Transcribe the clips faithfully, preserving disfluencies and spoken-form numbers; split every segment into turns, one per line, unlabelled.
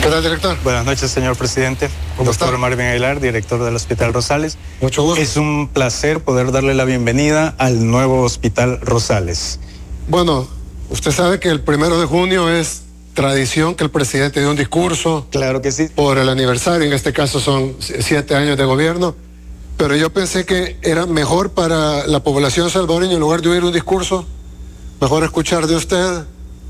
tal, director?
Buenas noches, señor presidente.
¿Cómo
Doctor
está?
Marvin Aguilar, director del Hospital Rosales.
Mucho gusto.
Es un placer poder darle la bienvenida al nuevo Hospital Rosales.
Bueno, usted sabe que el primero de junio es tradición que el presidente dé un discurso.
Claro que sí.
Por el aniversario, en este caso son siete años de gobierno. Pero yo pensé que era mejor para la población salvadoreña, en lugar de oír un discurso, mejor escuchar de usted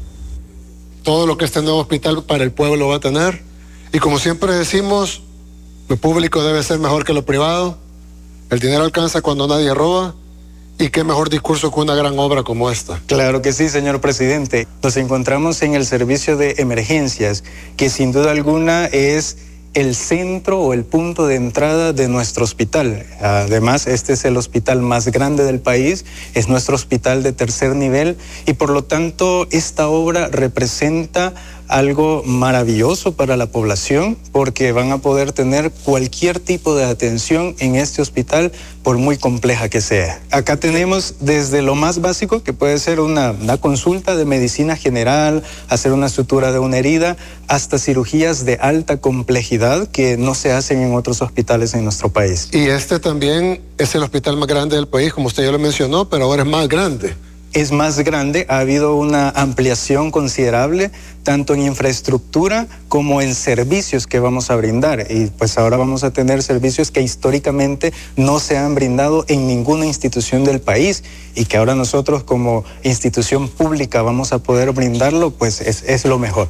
todo lo que este nuevo hospital para el pueblo va a tener. Y como siempre decimos, lo público debe ser mejor que lo privado. El dinero alcanza cuando nadie roba. Y qué mejor discurso que una gran obra como esta.
Claro que sí, señor presidente. Nos encontramos en el servicio de emergencias, que sin duda alguna es el centro o el punto de entrada de nuestro hospital. Además, este es el hospital más grande del país, es nuestro hospital de tercer nivel y por lo tanto esta obra representa algo maravilloso para la población porque van a poder tener cualquier tipo de atención en este hospital por muy compleja que sea. Acá tenemos desde lo más básico, que puede ser una, una consulta de medicina general, hacer una sutura de una herida, hasta cirugías de alta complejidad que no se hacen en otros hospitales en nuestro país.
Y este también es el hospital más grande del país, como usted ya lo mencionó, pero ahora es más grande.
Es más grande, ha habido una ampliación considerable, tanto en infraestructura como en servicios que vamos a brindar. Y pues ahora vamos a tener servicios que históricamente no se han brindado en ninguna institución del país y que ahora nosotros como institución pública vamos a poder brindarlo, pues es, es lo mejor.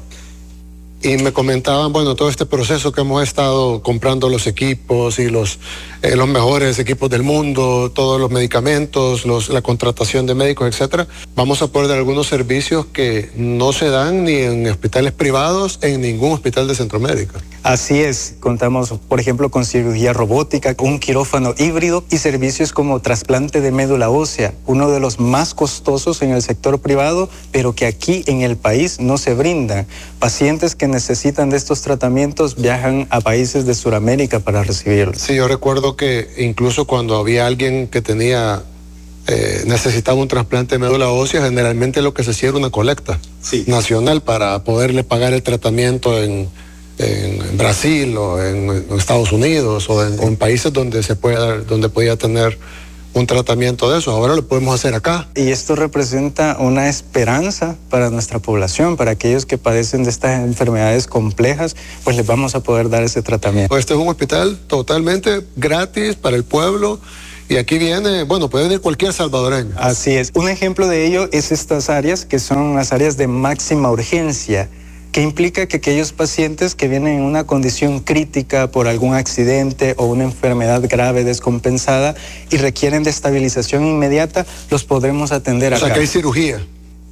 Y me comentaban, bueno, todo este proceso que hemos estado comprando los equipos y los, eh, los mejores equipos del mundo, todos los medicamentos, los, la contratación de médicos, etcétera. Vamos a poder dar algunos servicios que no se dan ni en hospitales privados, en ningún hospital de Centroamérica.
Así es, contamos, por ejemplo, con cirugía robótica, un quirófano híbrido y servicios como trasplante de médula ósea, uno de los más costosos en el sector privado, pero que aquí en el país no se brindan. Pacientes que necesitan de estos tratamientos viajan a países de Sudamérica para recibirlos.
Sí, yo recuerdo que incluso cuando había alguien que tenía, eh, necesitaba un trasplante de médula ósea, generalmente lo que se hacía era una colecta
sí.
nacional para poderle pagar el tratamiento en, en Brasil o en, en Estados Unidos o en, sí. o en países donde se pueda, donde podía tener un tratamiento de eso. Ahora lo podemos hacer acá.
Y esto representa una esperanza para nuestra población, para aquellos que padecen de estas enfermedades complejas, pues les vamos a poder dar ese tratamiento.
Pues este es un hospital totalmente gratis para el pueblo y aquí viene, bueno, puede venir cualquier salvadoreño.
Así es. Un ejemplo de ello es estas áreas que son las áreas de máxima urgencia, que implica que aquellos pacientes que vienen en una condición crítica por algún accidente o una enfermedad grave descompensada y requieren de estabilización inmediata, los podremos atender acá.
O sea, que hay cirugía.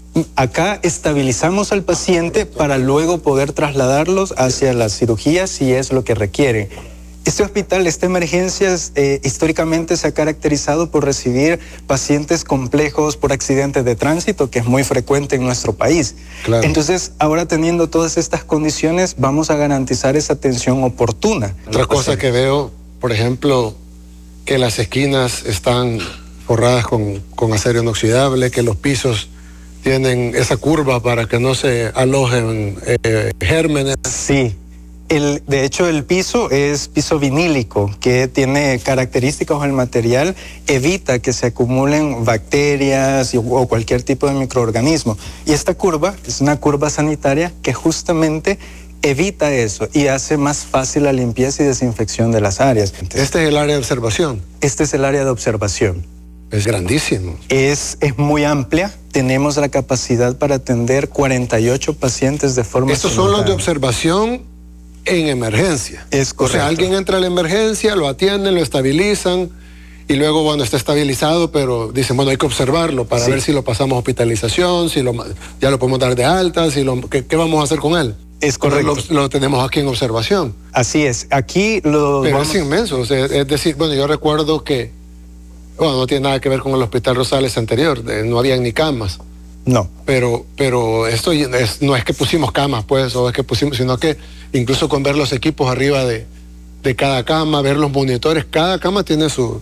Acá estabilizamos al paciente para luego poder trasladarlos hacia la cirugía si es lo que requieren. Este hospital, esta emergencias, eh, históricamente se ha caracterizado por recibir pacientes complejos por accidentes de tránsito, que es muy frecuente en nuestro país.
Claro.
Entonces, ahora teniendo todas estas condiciones, vamos a garantizar esa atención oportuna.
Otra cosa que veo, por ejemplo, que las esquinas están forradas con, con acero inoxidable, que los pisos tienen esa curva para que no se alojen eh, gérmenes.
Sí. El, de hecho, el piso es piso vinílico, que tiene características del material, evita que se acumulen bacterias y, o cualquier tipo de microorganismo. Y esta curva es una curva sanitaria que justamente evita eso y hace más fácil la limpieza y desinfección de las áreas. Entonces,
este es el área de observación.
Este es el área de observación.
Es grandísimo.
Es, es muy amplia. Tenemos la capacidad para atender cuarenta y ocho pacientes de forma
Estos son los de observación en emergencia.
Es correcto.
O sea, alguien entra a la emergencia, lo atienden, lo estabilizan y luego, bueno, está estabilizado, pero dicen, bueno, hay que observarlo para sí. ver si lo pasamos a hospitalización, si lo, ya lo podemos dar de alta, si lo, ¿qué, qué vamos a hacer con él?
Es correcto.
Lo, lo tenemos aquí en observación.
Así es. Aquí lo
Pero
vamos...
es inmenso. O sea, es decir, bueno, yo recuerdo que, bueno, no tiene nada que ver con el Hospital Rosales anterior, de, no habían ni camas.
No.
Pero, pero esto es, no es que pusimos camas, pues, o es que pusimos, sino que incluso con ver los equipos arriba de, de cada cama, ver los monitores, cada cama tiene su,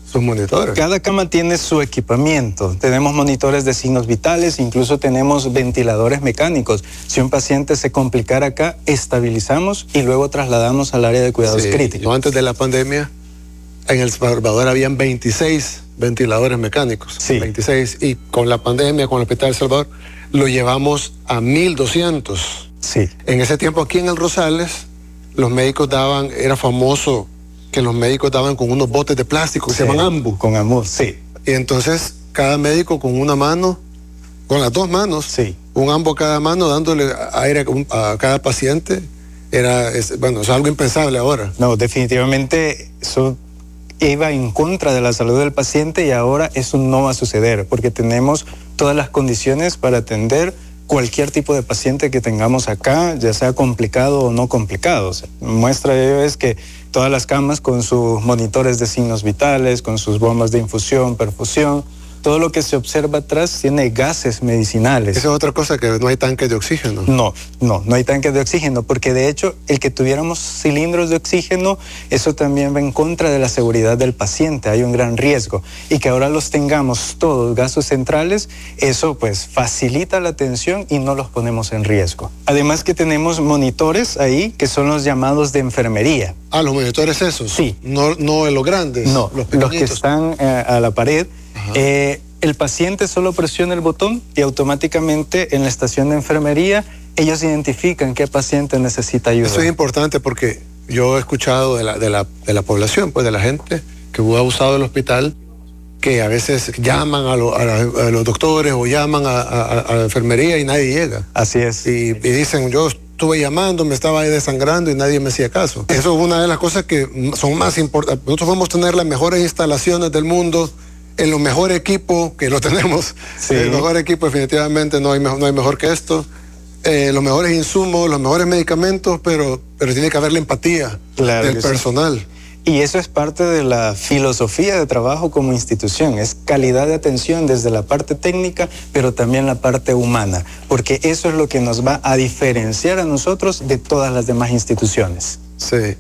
sus monitores.
Cada cama tiene su equipamiento. Tenemos monitores de signos vitales, incluso tenemos ventiladores mecánicos. Si un paciente se complicara acá, estabilizamos y luego trasladamos al área de cuidados
sí,
críticos.
Antes de la pandemia, en El Salvador habían veintiséis ventiladores mecánicos.
Sí.
veintiséis. Y con la pandemia, con el Hospital El Salvador, lo llevamos a mil doscientos.
Sí.
En ese tiempo aquí en el Rosales, los médicos daban, era famoso que los médicos daban con unos botes de plástico que
Sí,
se llaman ambu.
Con ambu, sí.
Y entonces cada médico con una mano, con las dos manos,
sí.
un ambu a cada mano, dándole aire a, a cada paciente, era, es, bueno, es algo impensable ahora.
No, definitivamente eso iba en contra de la salud del paciente y ahora eso no va a suceder porque tenemos todas las condiciones para atender cualquier tipo de paciente que tengamos acá, ya sea complicado o no complicado. O sea, muestra de ello es que todas las camas con sus monitores de signos vitales, con sus bombas de infusión, perfusión, todo lo que se observa atrás tiene gases medicinales.
Esa es otra cosa, que no hay tanques de oxígeno.
No, no, no hay tanques de oxígeno, porque de hecho el que tuviéramos cilindros de oxígeno, eso también va en contra de la seguridad del paciente, hay un gran riesgo. Y que ahora los tengamos todos gases centrales, eso pues facilita la atención y no los ponemos en riesgo. Además que tenemos monitores ahí que son los llamados de enfermería.
Ah, los monitores esos.
Sí.
No, no los grandes.
No,
los,
los que están eh, a la pared. Eh, el paciente solo presiona el botón y automáticamente en la estación de enfermería ellos identifican qué paciente necesita ayuda.
Eso es importante porque yo he escuchado de la, de la, de la población, pues de la gente que ha usado el hospital, que a veces llaman a, lo, a, la, a los doctores o llaman a, a, a la enfermería y nadie llega.
Así es.
Y, y dicen, yo estuve llamando, me estaba ahí desangrando y nadie me hacía caso. Eso es una de las cosas que son más importantes. Nosotros podemos tener las mejores instalaciones del mundo, en los mejores equipos, que lo tenemos, sí. El mejor equipo definitivamente no hay, no hay mejor que esto, eh, los mejores insumos, los mejores medicamentos, pero, pero tiene que haber la empatía
claro
del personal.
Sí. Y eso es parte de la filosofía de trabajo como institución, es calidad de atención desde la parte técnica, pero también la parte humana, porque eso es lo que nos va a diferenciar a nosotros de todas las demás instituciones.
Sí.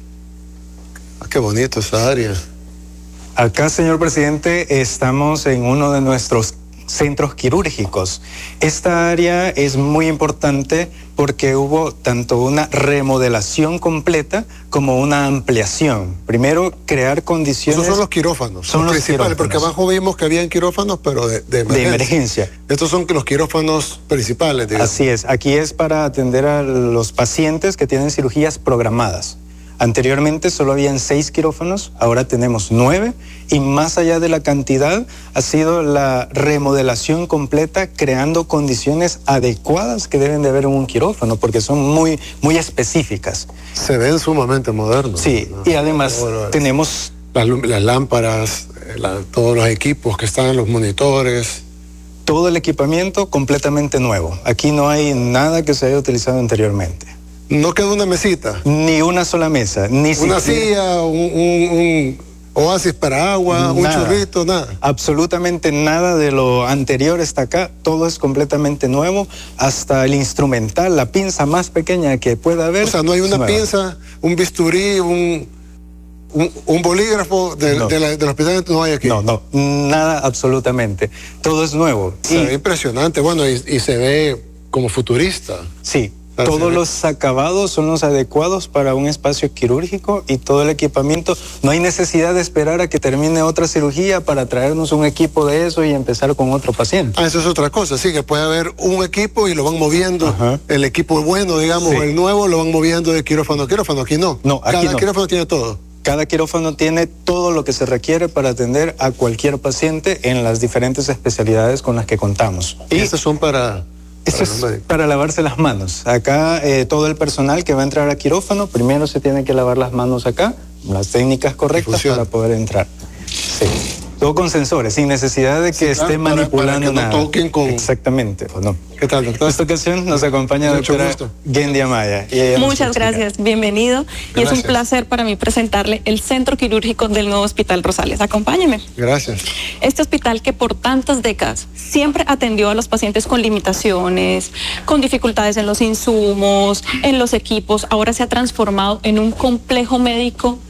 Ah, qué bonito esa área.
Acá, señor presidente, estamos en uno de nuestros centros quirúrgicos. Esta área es muy importante porque hubo tanto una remodelación completa como una ampliación. Primero, crear condiciones...
Esos son los quirófanos,
son
los
los
principales,
quirófanos.
Porque abajo vimos que habían quirófanos, pero de, de, emergencia.
de emergencia.
Estos son los quirófanos principales, digamos.
Así es, aquí es para atender a los pacientes que tienen cirugías programadas. Anteriormente solo habían seis quirófanos, ahora tenemos nueve y más allá de la cantidad ha sido la remodelación completa creando condiciones adecuadas que deben de haber en un quirófano porque son muy, muy específicas.
Se ven sumamente modernos.
Sí, ¿no? Y además bueno, tenemos...
Las, las lámparas, la, todos los equipos que están, los monitores...
Todo el equipamiento completamente nuevo. Aquí no hay nada que se haya utilizado anteriormente.
No queda una mesita.
Ni una sola mesa. Ni
una
siquiera...
silla, un, un, un oasis para agua, nada, un churrito, nada.
Absolutamente nada de lo anterior está acá. Todo es completamente nuevo. Hasta el instrumental, la pinza más pequeña que pueda haber.
O sea, no hay una pinza, un bisturí, un, un, un bolígrafo de, no. de la, del hospital, no hay aquí.
No, no, nada absolutamente. Todo es nuevo.
Se y... ve impresionante, bueno, y, y se ve como futurista.
Sí. Todos los acabados son los adecuados para un espacio quirúrgico y todo el equipamiento. No hay necesidad de esperar a que termine otra cirugía para traernos un equipo de eso y empezar con otro paciente.
Ah, eso es otra cosa, sí, que puede haber un equipo y lo van moviendo. Ajá. El equipo bueno, digamos, sí. El nuevo lo van moviendo de quirófano a quirófano. Aquí no.
No, aquí
Cada
no.
quirófano tiene todo.
Cada quirófano tiene todo lo que se requiere para atender a cualquier paciente en las diferentes especialidades con las que contamos.
Y, y estas son para...
Esto es para lavarse las manos. Acá eh, todo el personal que va a entrar a quirófano, primero se tiene que lavar las manos acá, las técnicas correctas Difusión. Para poder entrar. Sí. Todo con sensores, sin necesidad de que sí, esté para, manipulando
para que
nada.
No toquen con...
Exactamente. Pues no.
¿Qué tal, doctor?
En esta ocasión nos acompaña la doctora Gendy Amaya.
Y Muchas gracias, bienvenido. Gracias. Y es un placer para mí presentarle el Centro Quirúrgico del Nuevo Hospital Rosales. Acompáñeme.
Gracias.
Este hospital que por tantas décadas siempre atendió a los pacientes con limitaciones, con dificultades en los insumos, en los equipos, ahora se ha transformado en un complejo médico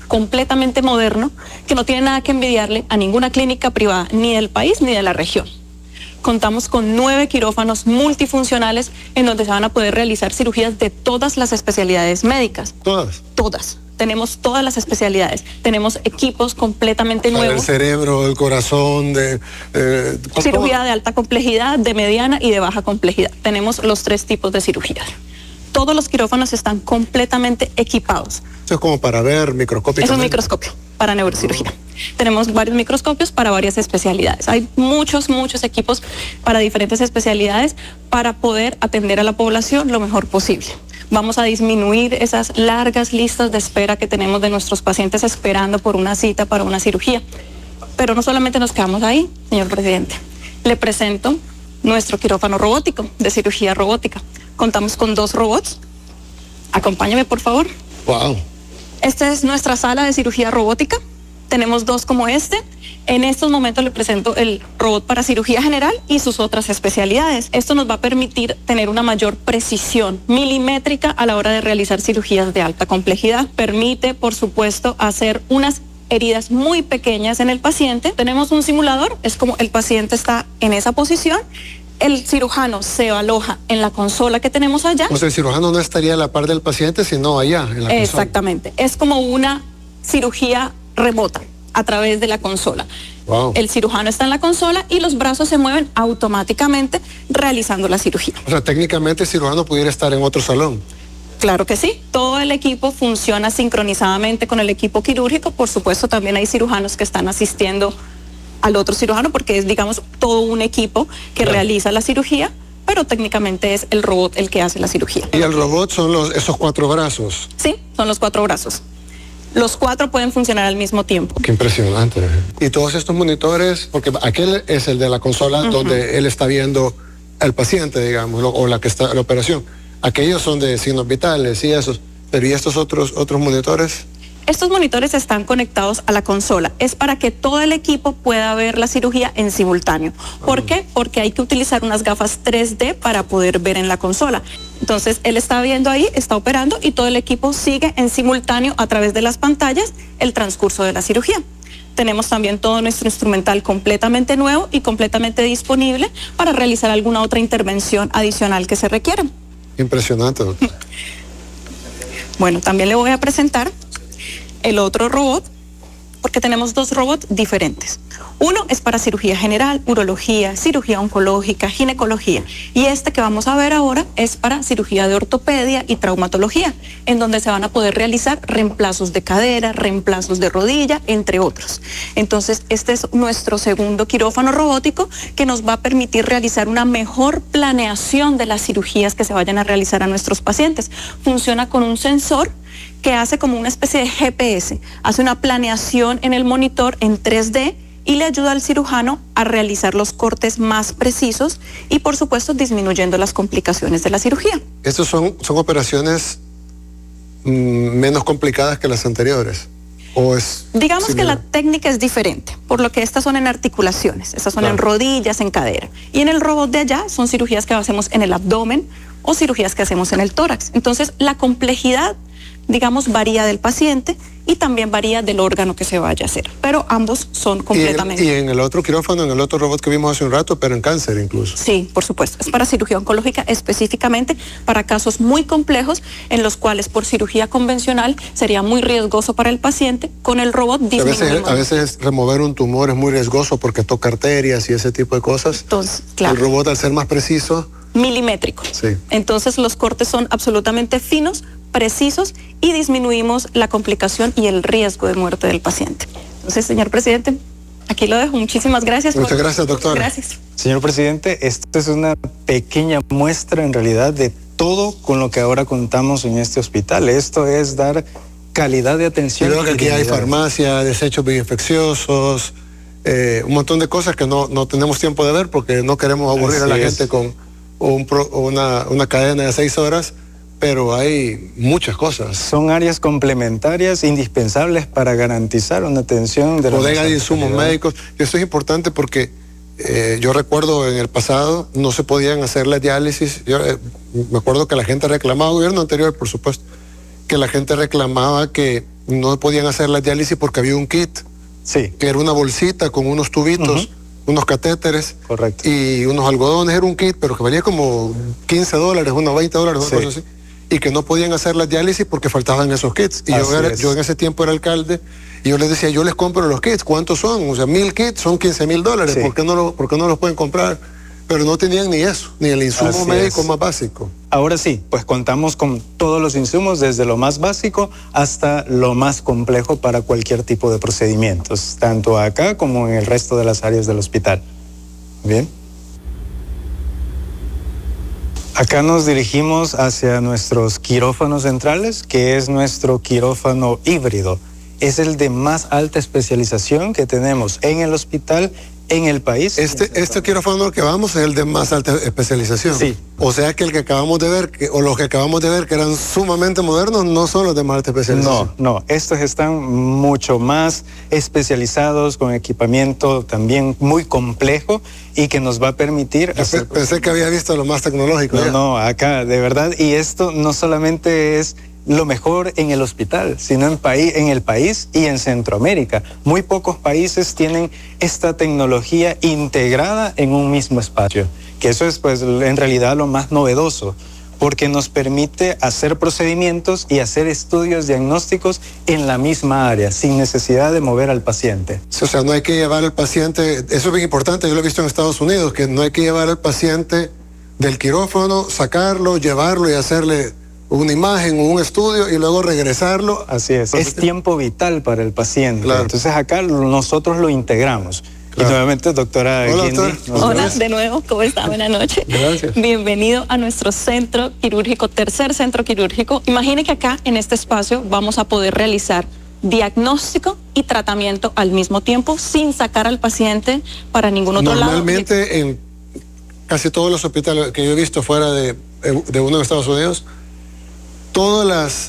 completamente moderno que no tiene nada que envidiarle a ninguna clínica privada, ni del país ni de la región. Contamos con nueve quirófanos multifuncionales en donde se van a poder realizar cirugías de todas las especialidades médicas.
¿Todas?
Todas. Tenemos todas las especialidades. Tenemos equipos completamente nuevos.
El cerebro, el corazón, de... Eh,
cirugía de alta complejidad, de mediana y de baja complejidad. Tenemos los tres tipos de cirugías. Todos los quirófanos están completamente equipados.
Eso es como para ver microscópicamente.
Es un microscopio para neurocirugía. Uh-huh. Tenemos varios microscopios para varias especialidades. Hay muchos, muchos equipos para diferentes especialidades para poder atender a la población lo mejor posible. Vamos a disminuir esas largas listas de espera que tenemos de nuestros pacientes esperando por una cita para una cirugía. Pero no solamente nos quedamos ahí, señor presidente. Le presento nuestro quirófano robótico de cirugía robótica. Contamos con dos robots. Acompáñame, por favor.
Wow.
Esta es nuestra sala de cirugía robótica. Tenemos dos como este. En estos momentos le presento el robot para cirugía general y sus otras especialidades. Esto nos va a permitir tener una mayor precisión milimétrica a la hora de realizar cirugías de alta complejidad. Permite, por supuesto, hacer unas heridas muy pequeñas en el paciente. Tenemos un simulador, es como el paciente está en esa posición. El cirujano se aloja en la consola que tenemos allá.
O sea, el cirujano no estaría a la par del paciente, sino allá, en la consola.
Exactamente. Es como una cirugía remota a través de la consola.
Wow.
El cirujano está en la consola y los brazos se mueven automáticamente realizando la cirugía.
O sea, técnicamente el cirujano pudiera estar en otro salón.
Claro que sí. Todo el equipo funciona sincronizadamente con el equipo quirúrgico. Por supuesto, también hay cirujanos que están asistiendo al otro cirujano porque es, digamos, todo un equipo que claro. realiza la cirugía, pero técnicamente es el robot el que hace la cirugía.
¿Y el robot son los, esos cuatro brazos?
Sí, son los cuatro brazos. Los cuatro pueden funcionar al mismo tiempo.
Qué impresionante. Y todos estos monitores, porque aquel es el de la consola uh-huh. donde él está viendo al paciente, digamos, o la que está la operación. Aquellos son de signos vitales y esos. Pero ¿y estos otros, otros monitores?
Estos monitores están conectados a la consola. Es para que todo el equipo pueda ver la cirugía en simultáneo. ¿Por uh-huh. qué? Porque hay que utilizar unas gafas tres D para poder ver en la consola. Entonces, él está viendo ahí, está operando y todo el equipo sigue en simultáneo a través de las pantallas el transcurso de la cirugía. Tenemos también todo nuestro instrumental completamente nuevo y completamente disponible para realizar alguna otra intervención adicional que se requiera.
Impresionante, doctor.
Bueno, también le voy a presentar el otro robot, porque tenemos dos robots diferentes. Uno es para cirugía general, urología, cirugía oncológica, ginecología. Y este que vamos a ver ahora es para cirugía de ortopedia y traumatología, en donde se van a poder realizar reemplazos de cadera, reemplazos de rodilla, entre otros. Entonces, este es nuestro segundo quirófano robótico que nos va a permitir realizar una mejor planeación de las cirugías que se vayan a realizar a nuestros pacientes. Funciona con un sensor que hace como una especie de G P S, hace una planeación en el monitor en tres D y le ayuda al cirujano a realizar los cortes más precisos y, por supuesto, disminuyendo las complicaciones de la cirugía.
¿Estos son, son operaciones mmm, menos complicadas que las anteriores? ¿O es
Digamos
similar?
Que la técnica es diferente, por lo que estas son en articulaciones, estas son claro. en rodillas, en cadera. Y en el robot de allá son cirugías que hacemos en el abdomen o cirugías que hacemos en el tórax. Entonces, la complejidad, digamos, varía del paciente y también varía del órgano que se vaya a hacer, pero ambos son completamente...
Y, el, y en el otro quirófano, en el otro robot que vimos hace un rato, pero en cáncer incluso.
Sí, por supuesto, es para cirugía oncológica específicamente, para casos muy complejos en los cuales por cirugía convencional sería muy riesgoso para el paciente. Con el robot disminuimos.
A veces, a veces remover un tumor es muy riesgoso porque toca arterias y ese tipo de cosas.
Entonces, claro.
El robot, al ser más preciso...
milimétrico.
Sí.
Entonces los cortes son absolutamente finos, precisos y disminuimos la complicación y el riesgo de muerte del paciente. Entonces, señor presidente, aquí lo dejo. Muchísimas gracias.
Muchas
por...
gracias, doctor.
Gracias.
Señor presidente, esta es una pequeña muestra en realidad de todo con lo que ahora contamos en este hospital. Esto es dar calidad de atención.
Creo que aquí hay farmacia, desechos bioinfecciosos, eh, un montón de cosas que no, no tenemos tiempo de ver porque no queremos aburrir Así a la es. gente con un pro, una, una cadena de seis horas, pero hay muchas cosas.
Son áreas complementarias indispensables para garantizar una atención de la
bodega de insumos médicos. Y eso es importante porque eh, yo recuerdo en el pasado no se podían hacer la diálisis. Yo eh, me acuerdo que la gente reclamaba, gobierno anterior por supuesto, que la gente reclamaba que no podían hacer la diálisis porque había un kit,
sí,
que era una bolsita con unos tubitos, uh-huh, unos catéteres,
correcto,
y unos algodones. Era un kit, pero que valía como quince dólares, unos veinte dólares, una
sí,
cosa así, y que no podían hacer la diálisis porque faltaban esos kits. Y yo, era, yo en ese tiempo era alcalde, y yo les decía, yo les compro los kits. ¿Cuántos son? O sea, mil kits son quince mil dólares. Sí. ¿Por qué no lo, por qué no los pueden comprar? Pero no tenían ni eso, ni el insumo Así médico es. más básico.
Ahora sí, pues contamos con todos los insumos, desde lo más básico hasta lo más complejo para cualquier tipo de procedimientos, tanto acá como en el resto de las áreas del hospital. Bien. Acá nos dirigimos hacia nuestros quirófanos centrales, que es nuestro quirófano híbrido. Es el de más alta especialización que tenemos en el hospital, en el país.
Este, este quirófano que vamos es el de más alta especialización.
Sí.
O sea que el que acabamos de ver, que, o los que acabamos de ver que eran sumamente modernos, no son los de más alta especialización.
No, no, estos están mucho más especializados, con equipamiento también muy complejo y que nos va a permitir...
Yo hacer... Pensé que había visto lo más tecnológico.
No,
ya.
no, acá, de verdad, y esto no solamente es lo mejor en el hospital, sino en, país, en el país y en Centroamérica. Muy pocos países tienen esta tecnología integrada en un mismo espacio, que eso es pues en realidad lo más novedoso, porque nos permite hacer procedimientos y hacer estudios diagnósticos en la misma área, sin necesidad de mover al paciente.
O sea, no hay que llevar al paciente, eso es bien importante, yo lo he visto en Estados Unidos, que no hay que llevar al paciente del quirófano, sacarlo, llevarlo y hacerle una imagen o un estudio y luego regresarlo.
Así es, es tiempo vital para el paciente. Claro. Entonces acá nosotros lo integramos. Claro. Y nuevamente, doctora
Hola,
Guindy.
doctor.
Hola, de nuevo, ¿cómo está? Buenas noches.
Gracias.
Bienvenido a nuestro centro quirúrgico, tercer centro quirúrgico. Imagine que acá en este espacio vamos a poder realizar diagnóstico y tratamiento al mismo tiempo sin sacar al paciente para ningún otro lado.
Normalmente en casi todos los hospitales que yo he visto fuera de, de uno de Estados Unidos, todos las,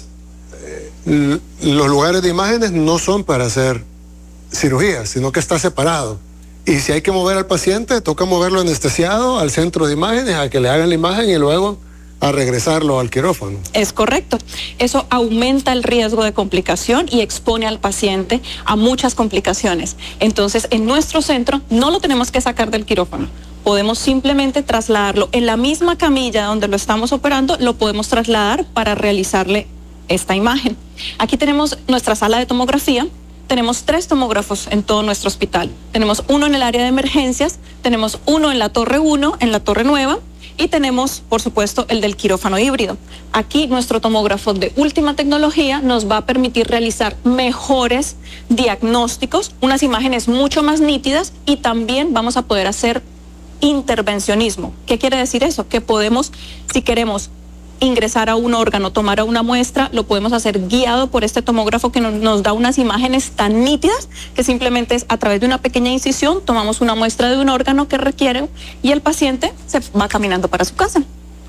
eh, los lugares de imágenes no son para hacer cirugía, sino que está separado. Y si hay que mover al paciente, toca moverlo anestesiado al centro de imágenes, a que le hagan la imagen y luego a regresarlo al quirófano.
Es correcto. Eso aumenta el riesgo de complicación y expone al paciente a muchas complicaciones. Entonces, en nuestro centro no lo tenemos que sacar del quirófano. Podemos simplemente trasladarlo en la misma camilla donde lo estamos operando, lo podemos trasladar para realizarle esta imagen. Aquí tenemos nuestra sala de tomografía. Tenemos tres tomógrafos en todo nuestro hospital. Tenemos uno en el área de emergencias, tenemos uno en la torre uno, en la torre nueva, y tenemos, por supuesto, el del quirófano híbrido. Aquí nuestro tomógrafo de última tecnología nos va a permitir realizar mejores diagnósticos, unas imágenes mucho más nítidas, y también vamos a poder hacer intervencionismo. ¿Qué quiere decir eso? Que podemos, si queremos ingresar a un órgano, tomar a una muestra, lo podemos hacer guiado por este tomógrafo que nos, nos da unas imágenes tan nítidas que simplemente es a través de una pequeña incisión, tomamos una muestra de un órgano que requiere y el paciente se va caminando para su casa.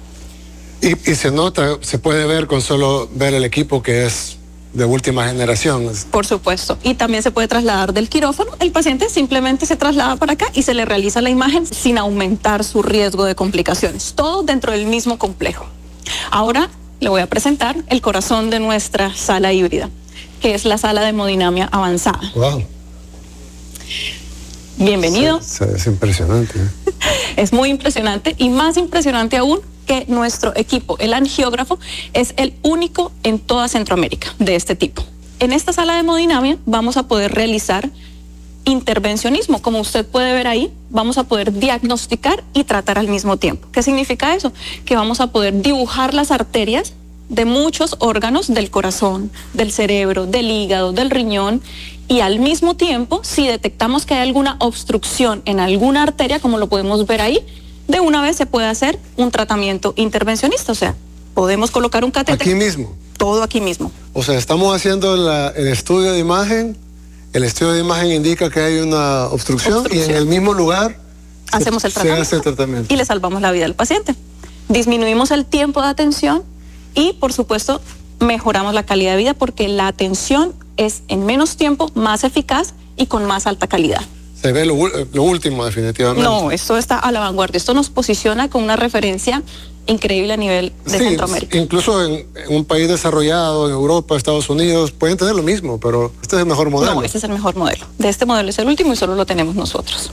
Y, y se nota, se puede ver con solo ver el equipo que es de última generación.
Por supuesto. Y también se puede trasladar del quirófano. El paciente simplemente se traslada para acá y se le realiza la imagen sin aumentar su riesgo de complicaciones. Todo dentro del mismo complejo. Ahora le voy a presentar el corazón de nuestra sala híbrida, que es la sala de hemodinamia avanzada.
Wow.
Bienvenido.
Sí, es impresionante. ¿eh?
Es muy impresionante y más impresionante aún que nuestro equipo, el angiógrafo, es el único en toda Centroamérica de este tipo. En esta sala de hemodinamia vamos a poder realizar intervencionismo. Como usted puede ver ahí, vamos a poder diagnosticar y tratar al mismo tiempo. ¿Qué significa eso? Que vamos a poder dibujar las arterias de muchos órganos del corazón, del cerebro, del hígado, del riñón, y al mismo tiempo, si detectamos que hay alguna obstrucción en alguna arteria, como lo podemos ver ahí, de una vez se puede hacer un tratamiento intervencionista. O sea, podemos colocar un catéter.
Aquí mismo.
Todo aquí mismo.
O sea, estamos haciendo la, el estudio de imagen. El estudio de imagen indica que hay una obstrucción, obstrucción. Y en el mismo lugar
hacemos
se,
el tratamiento,
se hace el tratamiento.
Y le salvamos la vida al paciente. Disminuimos el tiempo de atención y, por supuesto, mejoramos la calidad de vida porque la atención es en menos tiempo, más eficaz y con más alta calidad.
Se ve lo, lo último definitivamente.
No, esto está a la vanguardia. Esto nos posiciona con una referencia increíble a nivel de
sí,
Centroamérica.
Incluso en, en un país desarrollado, en Europa, Estados Unidos, pueden tener lo mismo, pero este es el mejor modelo.
No, este es el mejor modelo. De este modelo es el último y solo lo tenemos nosotros.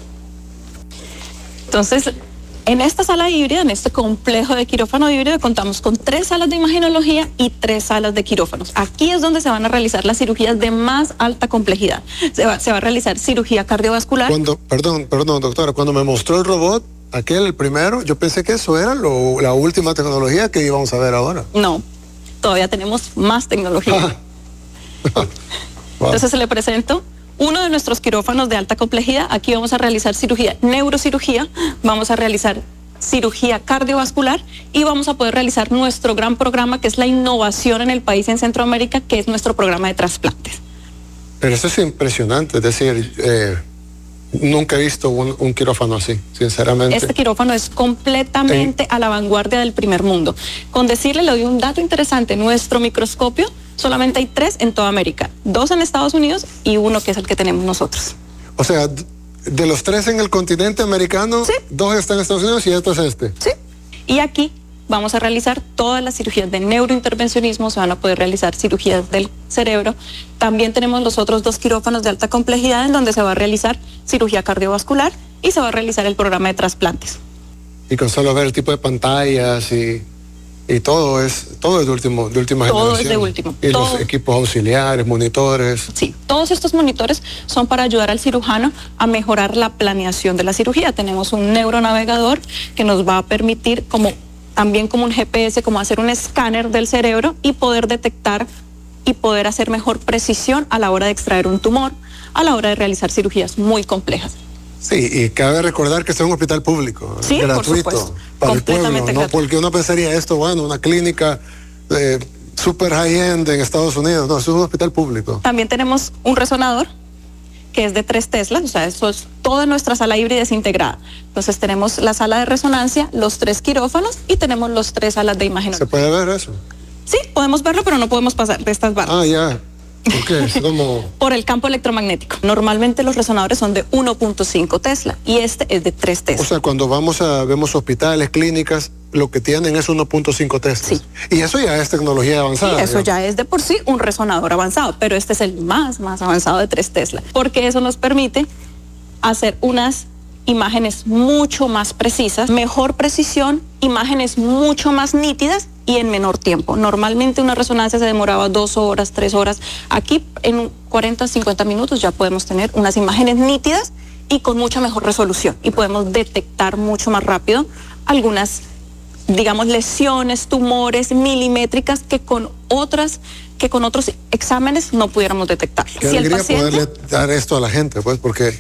Entonces, en esta sala híbrida, en este complejo de quirófano híbrido, contamos con tres salas de imagenología y tres salas de quirófanos. Aquí es donde se van a realizar las cirugías de más alta complejidad. Se va, se va a realizar cirugía cardiovascular.
Cuando, perdón, perdón, doctora, cuando me mostró el robot, aquel, el primero, yo pensé que eso era lo, la última tecnología que íbamos a ver ahora.
No, todavía tenemos más tecnología.
Wow.
Entonces se le presento uno de nuestros quirófanos de alta complejidad. Aquí vamos a realizar cirugía, neurocirugía, vamos a realizar cirugía cardiovascular y vamos a poder realizar nuestro gran programa, que es la innovación en el país, en Centroamérica, que es nuestro programa de trasplantes.
Pero eso es impresionante, es decir, eh, nunca he visto un, un quirófano así, sinceramente.
Este quirófano es completamente a la vanguardia del primer mundo. Con decirle, le doy un dato interesante, nuestro microscopio solamente hay tres en toda América, dos en Estados Unidos y uno que es el que tenemos nosotros.
O sea, de los tres en el continente americano,
sí,
dos están en Estados Unidos y esto es este.
Sí, y aquí vamos a realizar todas las cirugías de neurointervencionismo, se van a poder realizar cirugías del cerebro. También tenemos los otros dos quirófanos de alta complejidad en donde se va a realizar cirugía cardiovascular y se va a realizar el programa de trasplantes.
Y con solo ver el tipo de pantallas y, y todo es todo es de, último, de última
todo
generación.
Es de último.
Y
todo.
Los equipos auxiliares, monitores.
Sí, todos estos monitores son para ayudar al cirujano a mejorar la planeación de la cirugía. Tenemos un neuronavegador que nos va a permitir como también como un G P S, como hacer un escáner del cerebro y poder detectar y poder hacer mejor precisión a la hora de extraer un tumor, a la hora de realizar cirugías muy complejas.
Sí, y cabe recordar que este es un hospital público,
sí,
gratuito,
por supuesto,
para el pueblo, ¿no?
Gratuito.
Porque uno pensaría esto, bueno, una clínica eh, super high-end en Estados Unidos, no, es un hospital público.
También tenemos un resonador que es de tres teslas, o sea, eso es toda nuestra sala híbrida es integrada. Entonces tenemos la sala de resonancia, los tres quirófanos y tenemos los tres salas de imagenología.
¿Se puede ver eso?
Sí, podemos verlo, pero no podemos pasar de estas barras.
Ah, ya. ¿Por qué? Es como...
Por el campo electromagnético. Normalmente los resonadores son de uno punto cinco Tesla y este es de tres Tesla.
O sea, cuando vamos a, vemos hospitales, clínicas, lo que tienen es uno punto cinco Tesla.
Sí.
Y eso ya es tecnología avanzada.
Y eso
digamos.
ya es de por sí un resonador avanzado, pero este es el más, más avanzado de tres Tesla, porque eso nos permite hacer unas imágenes mucho más precisas, mejor precisión, imágenes mucho más nítidas y en menor tiempo. Normalmente una resonancia se demoraba dos horas, tres horas. Aquí en cuarenta, cincuenta minutos ya podemos tener unas imágenes nítidas y con mucha mejor resolución y podemos detectar mucho más rápido algunas, digamos, lesiones, tumores milimétricas que con otras, que con otros exámenes no pudiéramos detectar.
Qué
si
alegría
el paciente...
poderle dar esto a la gente, pues, porque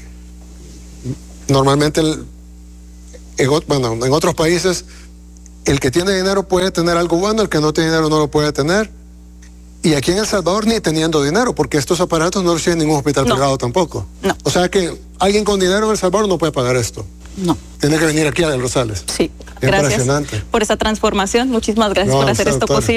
normalmente, el, en, bueno, en otros países, el que tiene dinero puede tener algo bueno, el que no tiene dinero no lo puede tener. Y aquí en El Salvador ni teniendo dinero, porque estos aparatos no los tiene ningún hospital
no.
privado tampoco.
No.
O sea que alguien con dinero en El Salvador no puede pagar esto.
No.
Tiene que venir aquí a Del Rosales.
Sí,
Qué
gracias
impresionante.
por esa transformación. Muchísimas gracias
No,
por hacer esto
doctora.
posible.